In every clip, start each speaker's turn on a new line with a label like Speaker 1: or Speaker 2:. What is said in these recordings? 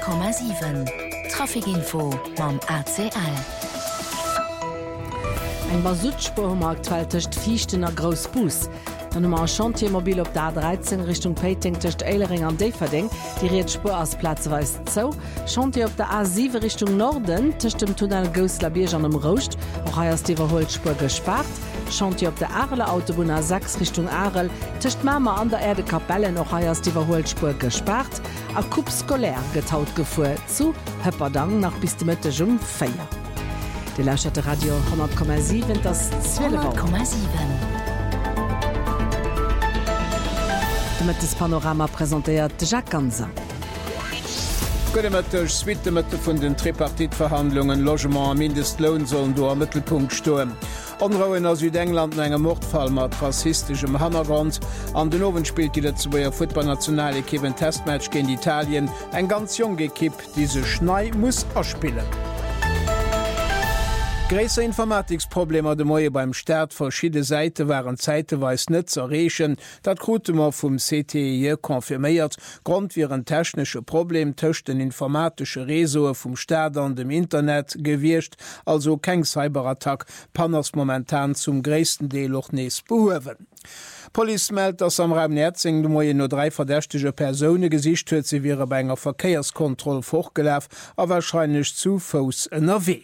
Speaker 1: 100,7 Trafikinfo mam ACL.
Speaker 2: Eng Basutspurhommer aktuell töcht Fichten a Grosbus. Dann a Chantiermobil op der A13 Richtung Peiting töcht Eilering an Deverding, die riet Spur aus Platzweis zo. Chantier op der A7 Richtung Norden töcht dem Tunnel Goslar an dem Rocht, och heiers diewerholtspur gespart. Chantier op der Arle Autobahn A6 Richtung Arel töcht Mama an der Erde Kapelle noch heiers diewerholtspur gespart. A Coupe skolär getaut gefuhr zu Höpperdang nach bis de Mitte Jung Feier. De Lauscherte Radio 100,7 das
Speaker 1: 100,7.
Speaker 2: Mit das Panorama präsentiert Jacques Ganser.
Speaker 3: Suite vun den Tripartitverhandlungen Logement Mindestlohn sollen do am Mittelpunkt stoen. Anrauen aus Südengland engem Mordfall mat rassistischem Hannergrund. An den Owen spielt die letzteer Footballnationale Kippen Testmatch gegen Italien eng ganz junge Kipp, diese Schnei muss erspielen. Gräser Informatiksprobleme de Moie beim Staat verschiedene Seite waren zeitweis net zerrechen, dat Grutemer vum CTE konfirméiert, Grund wie ein technische Problem töcht den informatische Resoe vum Staat an dem Internet gewircht, also keng Cyberattack, Panners momentan zum gräessten Deel och nees behowen. Police meldt, dass am Raum Nerzing de Moie nur 3 verdächtige Personen gesicht huet, sie wäre bei enger Verkehrskontrolle fortgelaf, a wahrscheinlich zu Fuß NRW.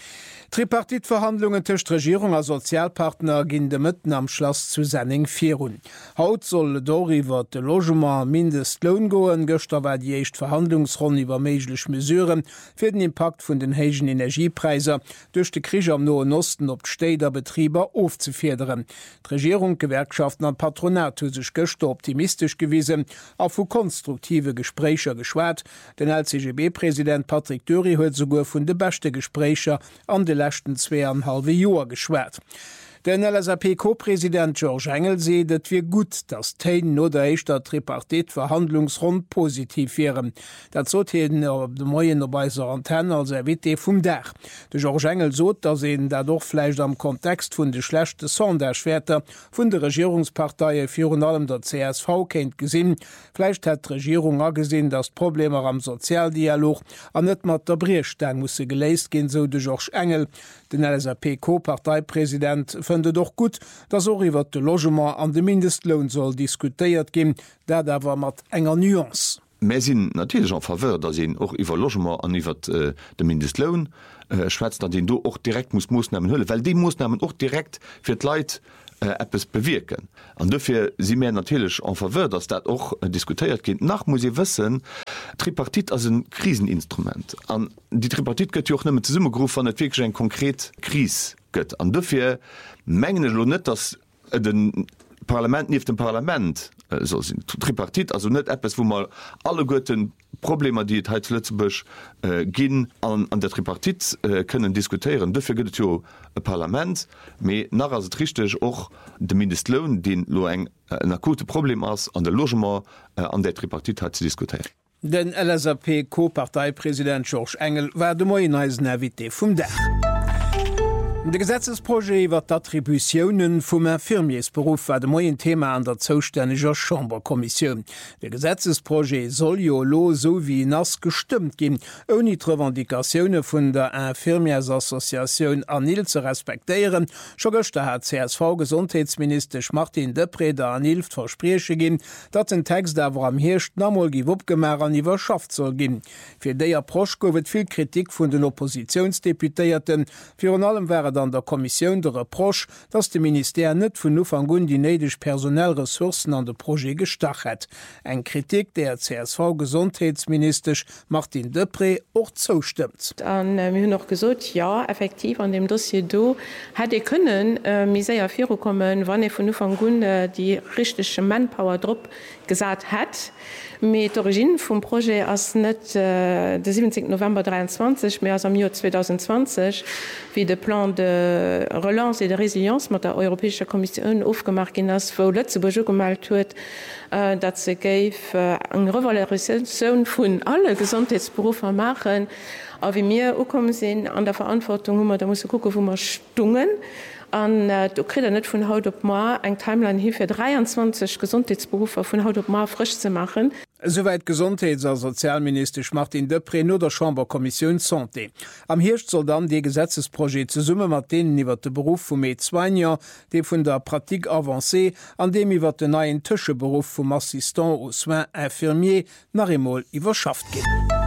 Speaker 3: Tripartitverhandlungen zwischen Regierung als Sozialpartner ginn de Mëtten am Schloss zu Senning virun. Haut soll doriwer de Logement Mindestlohn goen, gëster war die echt Verhandlungsrunde iwwer meiglech Mesuren fir den Impact vun den hegen Energiepreiser durch de Krieg am Noen Osten op d'Städer Betrieber aufzufederen. Regierung, Gewerkschaften an Patronat hu sech gëster optimistisch gewiesen, a vu konstruktive Gesprächer geschwert. Den LCGB-Präsident Patrick Dürri huet sogur vun de beste Gesprächer an de letzten 2,5 Joer geschwert. Den LSAP-Co-Präsident George Engel sedet wie gut, dass Tein no der Eischter Tripartit-Verhandlungsrund positiv wären. Dat sot heden op de Moien opweiser Antenne als WT vum Dach. De George Engel sot, da se dadurch fleicht am Kontext vun de schlechte Sonderschwerter vun de Regierungsparteie führen allem der CSV kennt gesinn. Fleicht hat Regierung agesinn, dass Probleme am Sozialdialog an net mat der Brierstein musssse geleist gin, so de George Engel, den LSAP-Co-Parteipräsident fënde doch gut, dass auch iwwer de Logement an de Mindestlohn soll diskutiert gin, dat dawer mat enger Nuance.
Speaker 4: Me sinn natürlich an verwirrt, dat sinn och iwwer Logement an iwwer de Mindestlohn schwätzt, dat den du och direkt Moosnamen hëlle, weil die Moosnamen och direkt fir d Leiit Appes bewirken. An dafür sie mir natürlich an verwirrt, dass dat auch diskutiert geht. Nach muss ich wissen, Tripartit als ein Kriseninstrument. An die Tripartit gehört ja auch nicht zusammengerufen, wenn es wirklich ein konkret Krise gibt. An dafür mengen es nicht, dass den Parlament nicht dem Parlament so sind. Tripartit, also nicht etwas, wo mal alle guten Probleme, die es Lützburg gehen, an der Tripartit können diskutieren. Dafür gibt es ja ein Parlament, aber nachher ist es richtig auch der Mindestlohn, den ein akutes Problem ist, an der Logement an der Tripartit zu diskutieren.
Speaker 3: Den LSAP-Co-Parteipräsident George Engel war de Moien Invité vum Dach. De Gesetzesprojekt iwwer d'Attributionen vum Infirmiersberuf war de moien Thema an der zoustännega Chamberkommission. De Gesetzesprojekt soll jo lo so wie nass gestimmt gin, oni d'Revendikationune vun der Infirmiersassoziatioun ANIL ze respektéieren. Scho gëchte hat CSV Gesundheitsminister Martin Depré an Hilft verspreche gin, dat den Text awer am Hircht namol gi opgemer an iwwerschaft soll gin. Fir déi Approch gowet vill Kritik vun den Oppositionsdeputéierten, fir an allem wäre an der Kommission der Reproch, dass de Minister net vun nu an gun die nedeg personell Ressourcen an de Projekt gestach het. Eng Kritik der CSV Gesundheitsminister Martin Depré och zustimmt.
Speaker 5: An hun noch gesot ja effektiv an dem Dossier do hat können miséier Firo kommen, wann vun nu an gun die richsche Manpower Drpp gesat hat. Mit d'Origine vum Projekt ass net de 17. November 23 mehr als am Jahr 2020 wie de Plan de Relance et de Resilience mat der Europäischer Kommission aufgemacht gin ass wo Lützeburg gemalt huet, dat se géif eng Revalorisationun vun alle Gesundheitsberufer machen, a wie mir ukommen sinn an der Verantwortung hummer, da muss gucken, wo man stungen. An du kriegt net vun Haut op Ma eng Timeline hier fir 23 Gesundheitsberufer vun Haut op Ma frisch zu machen.
Speaker 3: Soweit Gesundheits- und Sozialminister Martin Depré no der Chamberkommission Santé. Am Hircht soll dann die Gesetzesprojekt zu Summe mat denen iwwer den Beruf vum Medsoignant, de vun der Pratik avancé, an dem iwwer den neuen Tëscheberuf vum Assistant aux soins infirmier nach Remol iwwerschaft gin.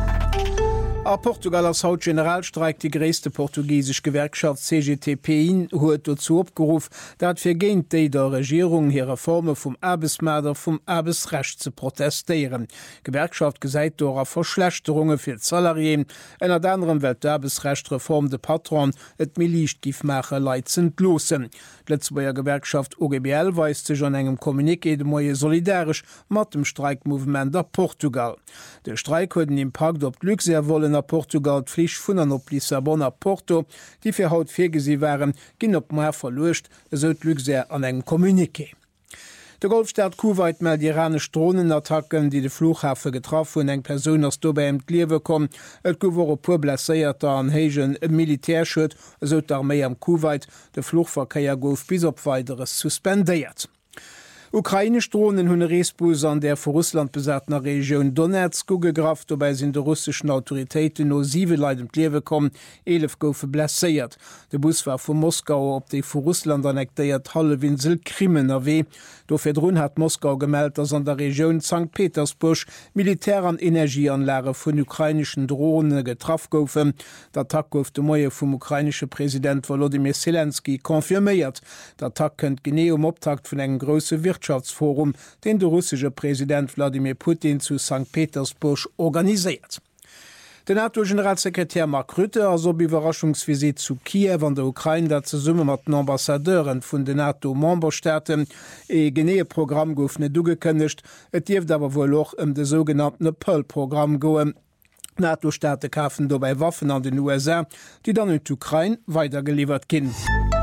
Speaker 3: A Portugal als Haut Generalstreik die gréste portugiesisch Gewerkschaft CGTPin huet dazu opgeruf, dat fir géint déi der Regierung hier Reforme vum Arbeitsmäder vum Arbeitsrecht ze protestieren. Gewerkschaft gesäit dorer Verschlechterunge fir Salarien, ennner anderem Welt Arbeitsrechtreform de Patron et Milicht gifmacher leizend losen. Letzteer Gewerkschaft OGBL weist sech an engem Kommuniké de moie solidarisch mat dem Streikmovement der Portugal. De Streik huet den Impact op Luxer wollen Portugal Pflicht vun an op Lissabon a Porto, die fir haut firgesi waren, ginn op Mer verlocht, esot Luxer an eng Kommuniké. Der Golfstaat Kuwait meld iranisch Drohnenattacken, die de Flughafe getraf hun eng Person ass dobei Liewe kom, et gower pu blesséierter an Hagen e Militärschut, esot d'Armee am Kuwait, de Flugverkeier gouf bis op weiteres suspendéiert. Ukrainisch Drohnen hunne Reesbus an der vor Russland besatner Region Donetsk gegraft, wobei sind de russischen Autoritäten no 7 leidend Liewe kommen, 11 goufe blesséiert. De Bus war vu Moskau op de vor Russland annektéiert Hallewinsel Krimen erwe. Dofir Drun hat Moskau gemeldet, dass an der Region St. Petersburg Militär an Energieanlage vun ukrainischen Drohnen getraf goufen. D'attack gouf de Moie vum ukrainische Präsident Volodymyr Zelensky konfirméiert. D'attack kënnt gene Optakt vun eng grosse Wirtschaftsforum, den der russische Präsident Wladimir Putin zu St. Petersburg organisiert. Der NATO-Generalsekretär Mark Rutte as op Überraschungsvisit zu Kiew an der Ukraine, dat ze summe mat den Ambassadeuren vun de NATO-Memberstaaten e genee Programm gouf net dugekënnecht, et Dief dawer wohl loch de sogenannte Pearl-Programm goen. NATO-Staate kafen dobei Waffen an den USA, die dann in Ukraine weitergeliefert ginn.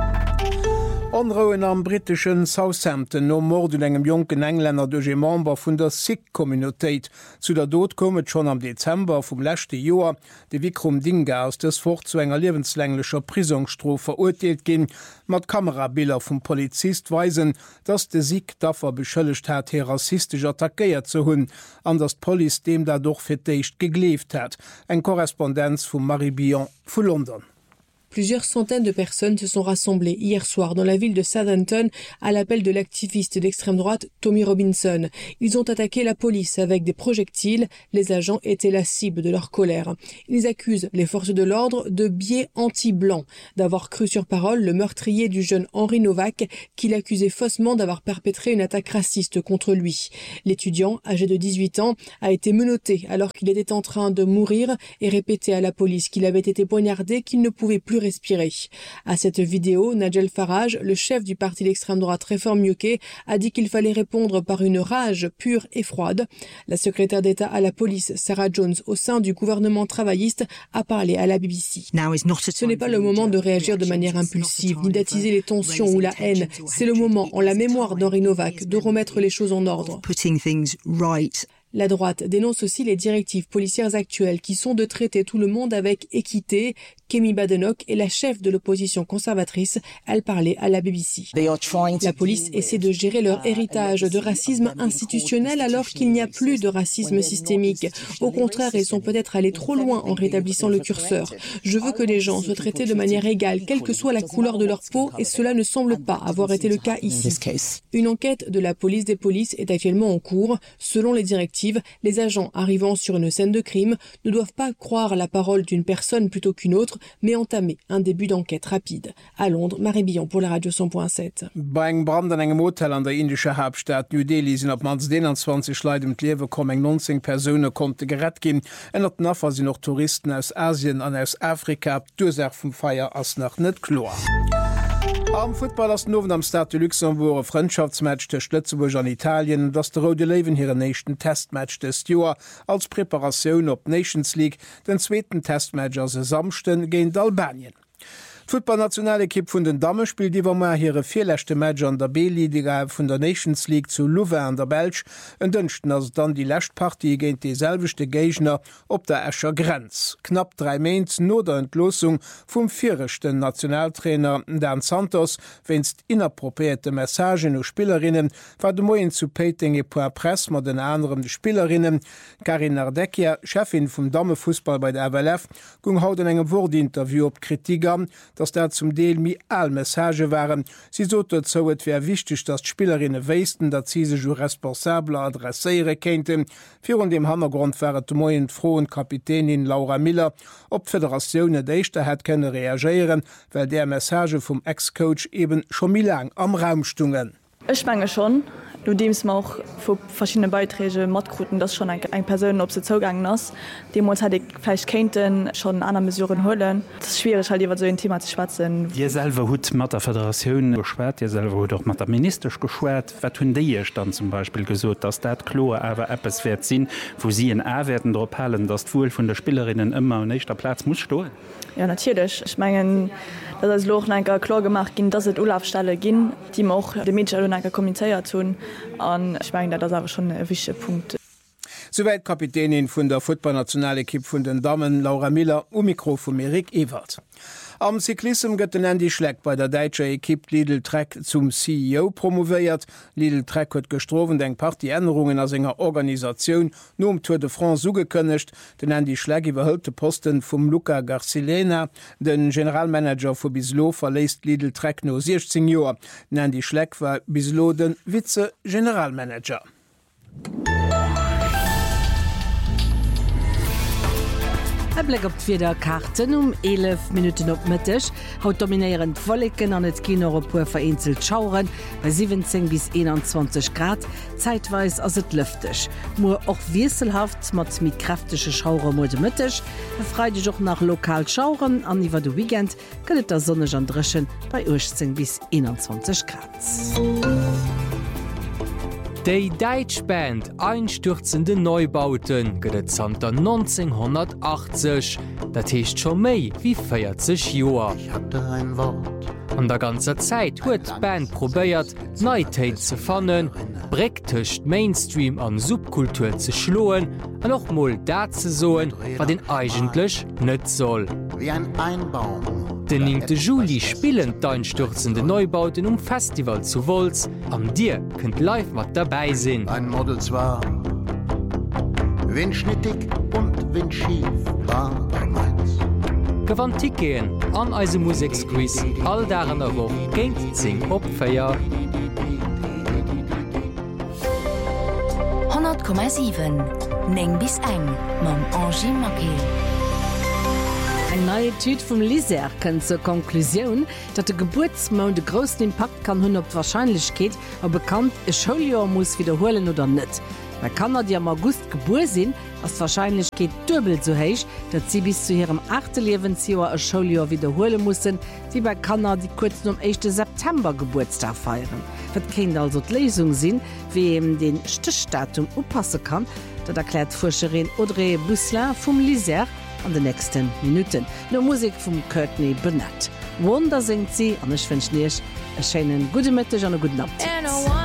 Speaker 3: Onroen am britischen Southampton no Mord engem jungen Engländer doge Member vun der Sikh-Communitéit. Zu der Dod kommet schon am Dezember vum lächte Joer de Vikram Dinga aus des fort zu enger lebenslänglicher Prisonstrof verurteilt gin, mat Kamerabilder vum Polizist weisen, dats de Sikh daffer beschëllecht hat her rassistisch attackéiert zu hunn, an das Poli dem dadurch firdeicht gegleft hat. Eng Korrespondenz vum Marie Bion vu London.
Speaker 6: Plusieurs centaines de personnes se sont rassemblées hier soir dans la ville de Southampton à l'appel de l'activiste d'extrême droite Tommy Robinson. Ils ont attaqué la police avec des projectiles. Les agents étaient la cible de leur colère. Ils accusent les forces de l'ordre de biais anti-blancs, d'avoir cru sur parole le meurtrier du jeune Henri Novak, qu'il accusait faussement d'avoir perpétré une attaque raciste contre lui. L'étudiant, âgé de 18 ans, a été menotté alors qu'il était en train de mourir et répété à la police qu'il avait été poignardé, qu'il ne pouvait plus respirer. À cette vidéo, Nigel Farage, le chef du parti d'extrême droite Reform UK, a dit qu'il fallait répondre par une rage pure et froide. La secrétaire d'État à la police, Sarah Jones, au sein du gouvernement travailliste, a parlé à la BBC. Ce n'est pas le moment de réagir de manière impulsive, ni d'attiser les tensions ou la haine. C'est le moment, en la mémoire d'Henri Novak, de remettre les choses en ordre. La droite dénonce aussi les directives policières actuelles qui sont de traiter tout le monde avec équité. Kemi Badenoch est la chef de l'opposition conservatrice. Elle parlait à la BBC. La police essaie de gérer leur héritage de racisme institutionnel alors qu'il n'y a plus de racisme systémique. Au contraire, ils sont peut-être allés trop loin en rétablissant le curseur. Je veux que les gens soient traités de manière égale, quelle que soit la couleur de leur peau, et cela ne semble pas avoir été le cas ici. Une enquête de la police des polices est actuellement en cours. Selon les directives, les agents arrivant sur une scène de crime ne doivent pas croire la parole d'une personne plutôt qu'une autre, mais entamer un début d'enquête rapide. À Londres, Marie Billon pour la Radio 100.7.
Speaker 3: Bei eng Brand an engem Hotel an der indische Hauptstadt New Delhi sind op mans 21 Leid im Liewe kom eng 19 Personen konnte gerett gin. Ennner naffer sie noch Touristen aus Asien an aus Afrika. D'Ursache vum Feier ass nach net klar. Am Football ass nowen am Stade Luxemburg Freundschaftsmatch der Lützeburg an Italien, dats der Rode Leven hire nächsten Testmatch des Joer als Präparationun op Nations League den zweiten Testmatch se samsten géint Albanien. Footballnationalkipp vun den Damme spielt iwwer ma hire vierlächte Match an der B-Liga vun der Nations League zu Louvain an der Belsch en dënchten ass dann die Lächtpartie géint deselvichte Geichner op der Äscher Grenz. Knapp 3 Mainz no der Entlosung vum virrechten Nationaltrainer Dan Santos wennst inappropriete Messagen o Spielerinnen war de Moien zu Peting e puer Press mat den anderen de Spielerinnen. Karin Nardekia, Chefin vum Dammefußball bei der WLF, gung haut engem Wordinterview op Kritik an, dass der zum Deel mi all Message waren. Sie so zo et wär wichtig, dat Spielerinnen weisten, dat sie se jo responsabler adressiere kenten. Fi an dem Hannergrund wäret de moien frohen Kapitänin Laura Miller op Föderationune déichte het könne reagieren, weil der Message vum Ex-Coach eben schon mi lang am Raum stungen.
Speaker 7: Ich mange schon. Du deemst ma auch vu verschiedene Beiträge Modgruten, das schon eng Person op se zogangen ass. Demos hat ich vielleicht kenten schon an mesureuren hullen. Das schwierig halt iwwer so ein Thema zu schwatzen.
Speaker 8: Diesel hut mat der Föderationun geschwert, Diesel doch mat der ministerisch geschwert, wat hunn de dann zum Beispiel gesot, dass dat Klo awer Appes wert sinn, wo sie en Äwerten drop hellen, dat wohl vun der Spielerinnen immer nächster Platz muss stohlen.
Speaker 7: Ja natürlich. Ich mengen dat Loch enker klar gemacht ginn, dat het Olafstelle ginn, die auch de Mädchen enker kommentéiert tun. An ich mein, das aber schon ein wichtiger Punkt.
Speaker 3: Soweit Kapitänin vun der Footballnationalkipp vun den Damen Laura Miller um Mikro vu Erik Ewert. Am Cyklism gëtt den Andy Schleck bei der Deitscher Ekipp Lidl Trek zum CEO promoveiert. Lidl Trek huet gestrowen eng Partyänderungen as enger Organisationun no Tour de France sugekënnecht. Den Andy Schleck iwwerhëlte Posten vum Luca Garcilena, den Generalmanager vu Bislo verléist Lidl Trek no 16 Joer. Den Andy Schleck war Bislo den Vize-Generalmanager.
Speaker 2: Blick op wieder Karten 11 Minuten op Mittech, haut dominéieren Wolken an et Kinoeuropa vereinzelt Schauren bei 17 bis 21 Grad, zeitweis as het lüftech. Mo och wieselhaft mat mit kräftesche Schaurer mode Mittech, freide joch nach lokal Schauren an iwwer de Weekend gëtt der Sonne an dreschen bei 18 bis 21 Grad.
Speaker 9: Déi Deitsch Band einstürzende Neubauten gëtt Santa 1980, dat heescht schon méi wie 40 Joer.
Speaker 10: Ich hatte ein Wort.
Speaker 9: An der ganzer Zeit huet Band probéiert, Neitéit ze fannen, brektecht Mainstream an Subkultur ze schloen, an och moll dat ze soen, wat den eigentlech net soll.
Speaker 10: Wie ein Einbaum.
Speaker 9: Den 9. Juli spielen d'einstürzende Neubauten Festival zu Volz, am Dir kënnt live mat dabei sinn.
Speaker 10: Ein Model zwar windschnittig und windschief war meins.
Speaker 9: Gewantikeen an eise Musikquiz all daran a woch géint zing opféier.
Speaker 1: 100,7 Neng bis eng mam Angie Maquet.
Speaker 2: Eng neue Typ vum Liser kën zur Konklusion, dat de Geburtsmou de großen Impact kann hunn op Wahrscheinlichkeet a bekannt e Schuljahr muss wiederholen oder net. Bei Kanner, die am August geboren sind, als Wahrscheinlichkeit doppelt so hoch, dass sie bis zu ihrem 8. Lebensjahr ein Schuljahr wiederholen mussten, wie bei Kanner, die kurz am 1. September Geburtstag feiern. Das kann also die Lösung sein, wie eben den Stichdatum aufpassen kann. Das erklärt Forscherin Audrey Busselin vom Liser an den nächsten Minuten. Nur Musik von Courtney Burnett. Wunder singt sie, und ich wünsche dir einen schönen guten Mittag und einen guten Abend.